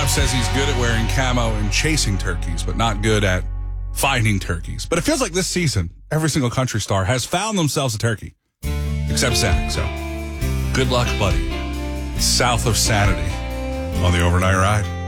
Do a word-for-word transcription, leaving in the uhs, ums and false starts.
says he's good at wearing camo and chasing turkeys, but not good at finding turkeys. But it feels like this season, every single country star has found themselves a turkey, except Zach. So good luck, buddy. South of Sanity on the Overnight Ride.